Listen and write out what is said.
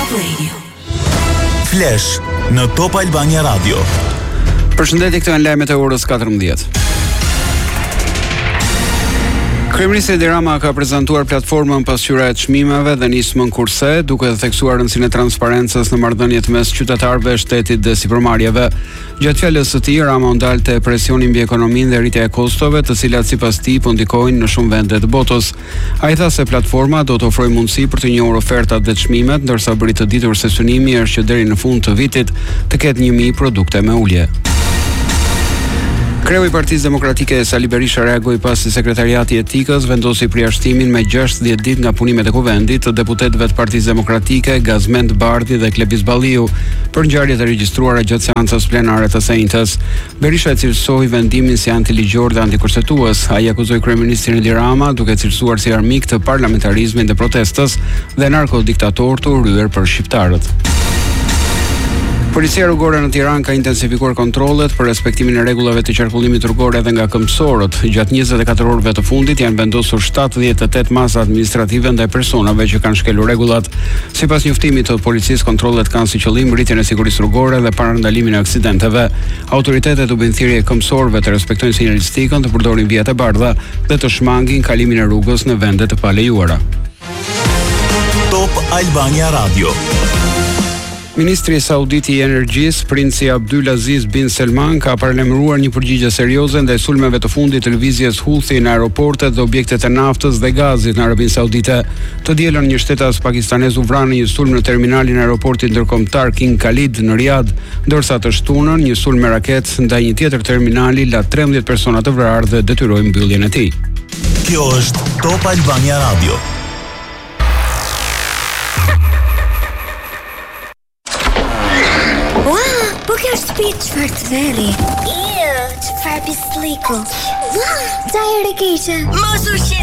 Top Radio. Flash në Top Albania Radio. Përshëndetje, këto janë lajmet e orës 14. Kryeministri Edi Rama ka prezantuar platformën pasqyra e çmimeve dhe nismën kurse, duke theksuar rëndësinë e transparencës në marrëdhëniet mes qytetarëve, shtetit dhe sipërmarrjeve. Gjatë fjalës së tij, Rama u ndalte presioni mbi ekonominë dhe rritja e kostove, të cilat sipas tij po ndikojnë në shumë vende të botës. Ai tha se platforma do të ofrojë mundësi për të njohur ofertat dhe çmimet, ndërsa bëri të ditur se synimi është që deri në fund të vitit të ketë 1000 produkte me ulje. Kreu i Partisë Demokratike Sali Berisha reagoi pasi Sekretariati i Etikës vendosi përjashtimin me 60 ditë nga punimet e kuvendit të deputetëve të Partisë Demokratike Gazmend Bardhi dhe Klebis Balliu për ngjarjet e regjistruara gjatë seancës plenare të së njëjtës. Berisha e cilësoi vendimin si antiligjor dhe antikushtetues. Ai akuzoi kryeministrin Edi Rama duke cilësuar si armik të parlamentarizmit dhe protestës dhe narkodiktator të urryer për shqiptarët. Policia rrugore në Tiranë ka intensifikuar kontrollet për respektimin e rregullave të qarkullimit rrugor edhe nga këmbësorët. Gjatë 24 orëve të fundit janë vendosur 78 masa administrative ndaj personave që kanë shkelur rregullat. Sipas njoftimit të policisë, kontrollet kanë si qëllim rritjen e sigurisë rrugore dhe parandalimin e aksidenteve. Autoritetet u bëjnë thirrje këmbësorëve të respektojnë sinjalistikën, të përdorin vijat e bardha dhe të shmangin kalimin e rrugës në vende të palejuara. Top Albania Radio. Ministri Saudit i Energjisë, Princi Abdulaziz bin Selman, ka paralajmëruar një përgjigje serioze ndaj sulmeve të fundit të lëvizjes Houthi në aeroportet dhe objektet e naftës dhe gazit në Arabinë Saudite. Të dielën një shtetas pakistanez u vran në një sulm në terminalin e aeroportit ndërkombëtar King Khalid në Riyadh, ndërsa të shtunën një sulm me raket ndaj një tjetër terminali la 13 persona të vrarë dhe detyroi mbylljen e tij. Kjo është Top Albania Radio. Çfarë të veri? Çfarë pisliku? Sa herë keqe? Mos u